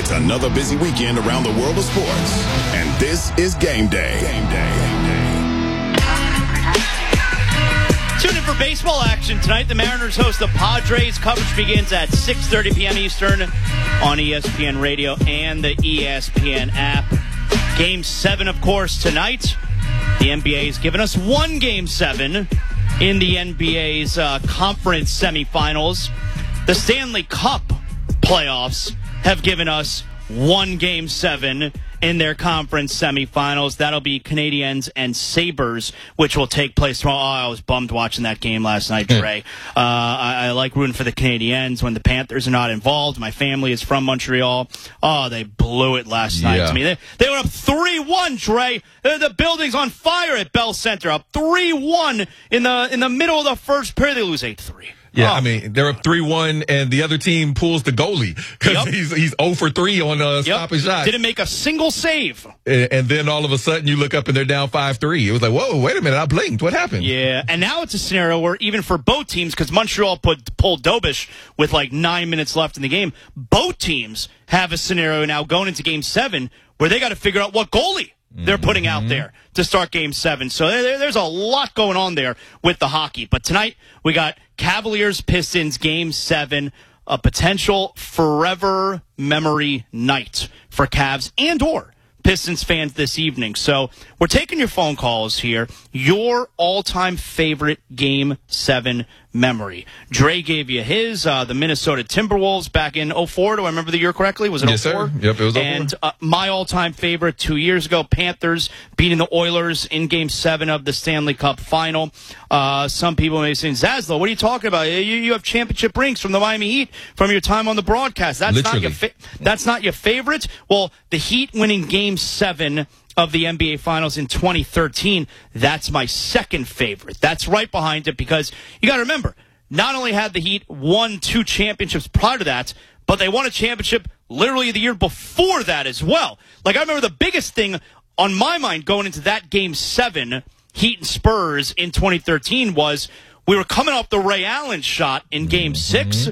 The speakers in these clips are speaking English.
It's another busy weekend around the world of sports, and this is Game Day. Game Day. Tune in for baseball action tonight. The Mariners host the Padres. Coverage begins at 6:30 p.m. Eastern on ESPN Radio and the ESPN app. Game 7, of course, tonight. The NBA has given us one Game 7 in the NBA's conference semifinals. The Stanley Cup playoffs have given us one Game 7 in their conference semifinals. That'll be Canadiens and Sabres, which will take place tomorrow. Oh, I was bummed watching that game last night, Dre. I like rooting for the Canadiens when the Panthers are not involved. My family is from Montreal. Oh, they blew it last night to me. They were up 3-1, Dre. The building's on fire at Bell Center. Up 3-1 in the middle of the first period. They lose 8-3. Yeah, I mean, they're up 3-1, and the other team pulls the goalie because he's 0 for 3 on stopping shots. Didn't make a single save. And then all of a sudden you look up and they're down 5-3. It was like, whoa, wait a minute, I blinked. What happened? Yeah, and now it's a scenario where even for both teams, because Montreal pulled Dobish with like 9 minutes left in the game, both teams have a scenario now going into Game 7 where they got to figure out what goalie they're putting out there to start Game 7. So there's a lot going on there with the hockey. But tonight we got Cavaliers-Pistons Game 7, a potential forever memory night for Cavs and or Pistons fans this evening. So we're taking your phone calls here. Your all-time favorite Game 7 memory. Dre gave you his, the Minnesota Timberwolves back in 04. Do I remember the year correctly? Was it 04? Yes, sir. Yep, it was 04. And my all-time favorite 2 years ago, Panthers beating the Oilers in Game 7 of the Stanley Cup Final. Some people may say, Zaslow, what are you talking about? You have championship rings from the Miami Heat from your time on the broadcast. That's not your favorite? Well, the Heat winning Game 7 of the NBA Finals in 2013, that's my second favorite. That's right behind it because you got to remember, not only had the Heat won 2 championships prior to that, but they won a championship literally the year before that as well. Like, I remember the biggest thing on my mind going into that Game 7, Heat and Spurs in 2013, was we were coming off the Ray Allen shot in Game 6,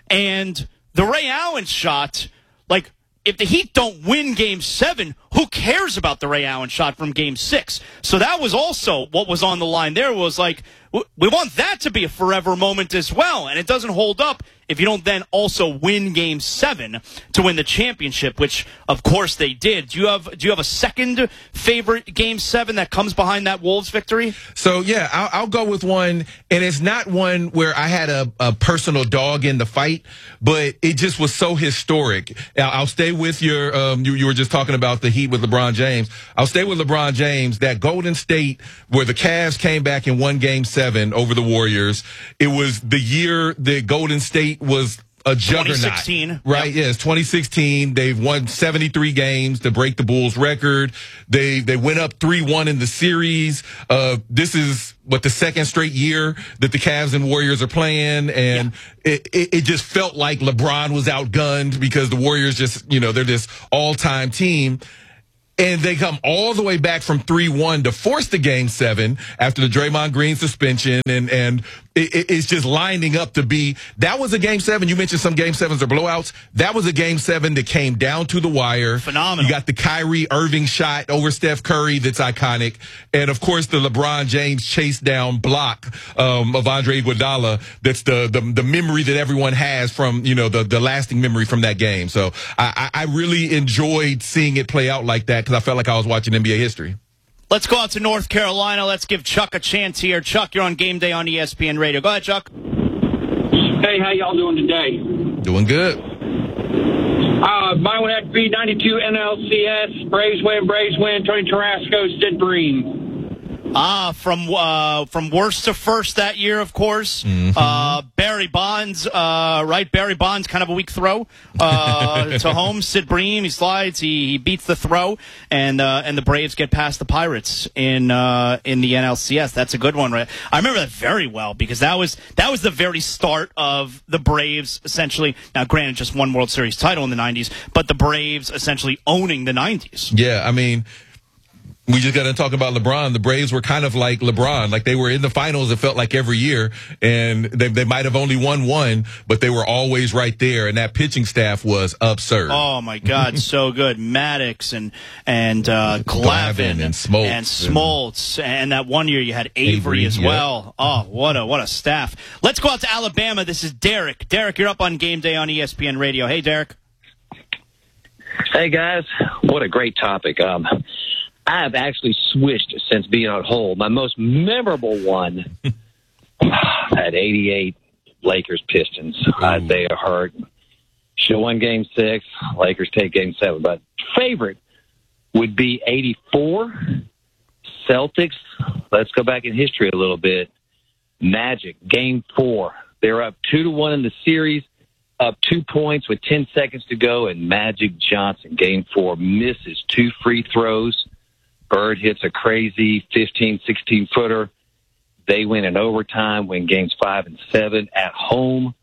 and the Ray Allen shot, like, if the Heat don't win Game 7, who cares about the Ray Allen shot from Game 6? So that was also what was on the line there, was like, we want that to be a forever moment as well. And it doesn't hold up if you don't then also win Game 7 to win the championship, which, of course, they did. Do you have a second favorite Game 7 that comes behind that Wolves victory? So, yeah, I'll go with one, and it's not one where I had a personal dog in the fight, but it just was so historic. I'll stay with your you were just talking about the Heat with LeBron James. I'll stay with LeBron James. That Golden State where the Cavs came back and won Game 7 over the Warriors. It was the year that Golden State was a juggernaut. 2016. Right, yep. Yes, 2016. They've won 73 games to break the Bulls record. They went up 3-1 in the series. This is the second straight year that the Cavs and Warriors are playing, and it just felt like LeBron was outgunned because the Warriors just, they're this all-time team. And they come all the way back from 3-1 to force the Game 7 after the Draymond Green suspension. And it's just lining up to be. That was a Game 7. You mentioned some Game 7s are blowouts. That was a Game 7 that came down to the wire. Phenomenal. You got the Kyrie Irving shot over Steph Curry that's iconic. And, of course, the LeBron James chase down block of Andre Iguodala. That's the memory that everyone has from, the lasting memory from that game. So I really enjoyed seeing it play out like that, because I felt like I was watching NBA history. Let's go out to North Carolina. Let's give Chuck a chance here. Chuck, you're on Game Day on ESPN Radio. Go ahead, Chuck. Hey, how y'all doing today? Doing good. Mine would have to be 92 NLCS. Braves win. Tony Tarasco, Sid Bream. From worst to first that year, of course. Barry Bonds, right? Barry Bonds, kind of a weak throw to home. Sid Bream, he slides, he beats the throw, and the Braves get past the Pirates in the NLCS. That's a good one, right? I remember that very well because that was the very start of the Braves essentially. Now, granted, just one World Series title in the '90s, but the Braves essentially owning the '90s. Yeah, I mean, We just got to talk about LeBron. The Braves were kind of like LeBron. Like they were in the finals, it felt like every year. And they might have only won one, but they were always right there. And that pitching staff was absurd. Oh, my God. So good. Maddox and Glavine and Smoltz. And that one year you had Avery as well. Oh, what a staff. Let's go out to Alabama. This is Derek. Derek, you're up on Game Day on ESPN Radio. Hey, Derek. Hey, guys. What a great topic. I have actually switched since being on hold. My most memorable one at 88 Lakers Pistons. Isaiah Hurt. Should have won Game 6. Lakers take Game 7. But favorite would be 84 Celtics. Let's go back in history a little bit. Magic, Game 4. They were up 2-1 in the series, up 2 points with 10 seconds to go, and Magic Johnson, Game 4, misses 2 free throws. Bird hits a crazy 15, 16-footer. They win in overtime, win Games 5 and 7 at home.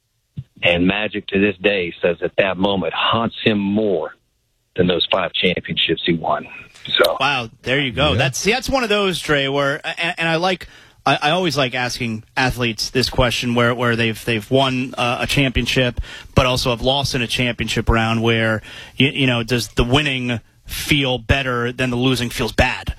And Magic, to this day, says at that moment haunts him more than those 5 championships he won. So wow, there you go. Yeah. That's one of those, Dre, where and I always like asking athletes this question where they've won a championship, but also have lost in a championship round. Where you know, does the winning feel better than the losing feels bad?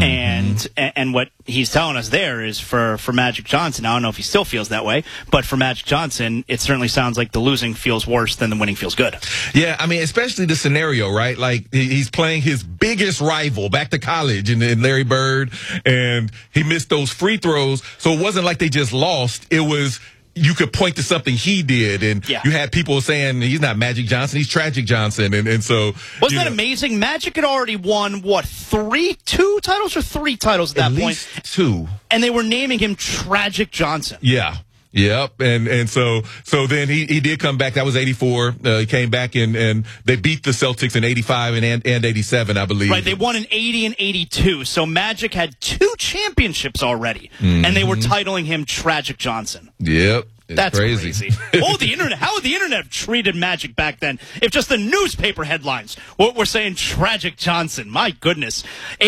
And what he's telling us there is for Magic Johnson, I don't know if he still feels that way, but for Magic Johnson, it certainly sounds like the losing feels worse than the winning feels good. Yeah, I mean, especially the scenario, right? Like he's playing his biggest rival back to college in Larry Bird, and he missed those free throws. So it wasn't like they just lost. It was, you could point to something he did, and you had people saying he's not Magic Johnson, he's Tragic Johnson, and so wasn't that amazing? Magic had already won two titles or 3 titles at that point, least 2, and they were naming him Tragic Johnson. Yeah. Yep, and so then he did come back. That was 84. He came back and they beat the Celtics in 85 and 87, I believe. Right, they won in 80 and 82. So Magic had 2 championships already, and they were titling him Tragic Johnson. Yep. That's crazy. Oh, the internet! How would the internet have treated Magic back then? If just the newspaper headlines were saying Tragic Johnson, my goodness.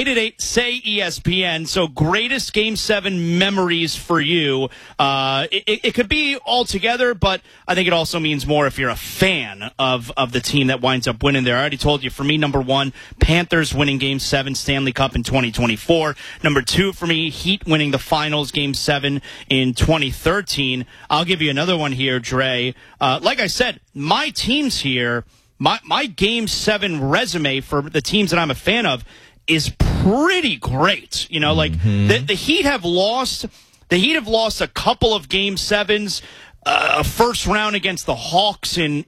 888-SAY-ESPN. So greatest Game 7 memories for you. It could be all together, but I think it also means more if you're a fan of the team that winds up winning there. I already told you, for me, number 1, Panthers winning Game 7 Stanley Cup in 2024. Number 2 for me, Heat winning the finals Game 7 in 2013. I'll give you another one here, Dre. Like I said, my teams here, my Game 7 resume for the teams that I'm a fan of is pretty great. You know, like the Heat have lost. The Heat have lost a couple of Game 7s. A first round against the Hawks in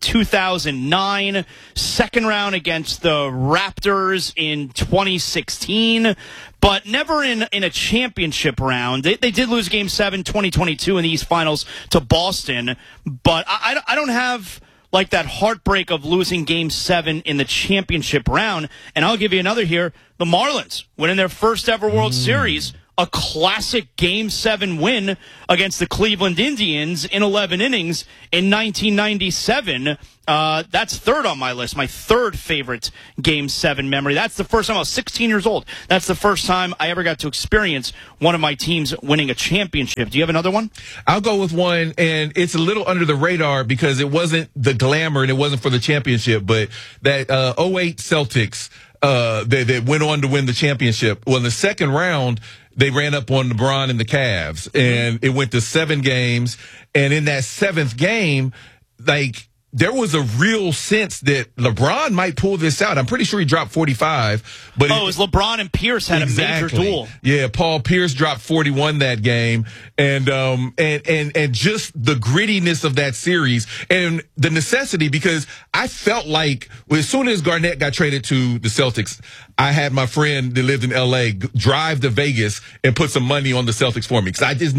2009, second round against the Raptors in 2016, but never in a championship round. They did lose Game 7 2022 in the East Finals to Boston, but I don't have like that heartbreak of losing Game 7 in the championship round. And I'll give you another here. The Marlins winning their first ever World Series. A classic Game 7 win against the Cleveland Indians in 11 innings in 1997. That's third on my list, my third favorite Game 7 memory. That's the first time I was 16 years old. That's the first time I ever got to experience one of my teams winning a championship. Do you have another one? I'll go with one, and it's a little under the radar because it wasn't the glamour and it wasn't for the championship, but that 08 Celtics, they went on to win the championship. Well, in the second round, they ran up on LeBron and the Cavs, and it went to 7 games. And in that 7th game, like, there was a real sense that LeBron might pull this out. I'm pretty sure he dropped 45. But it was LeBron and Pierce had a major duel. Yeah, Paul Pierce dropped 41 that game. And just the grittiness of that series and the necessity, because I felt like as soon as Garnett got traded to the Celtics, I had my friend that lived in L.A. drive to Vegas and put some money on the Celtics for me, because I just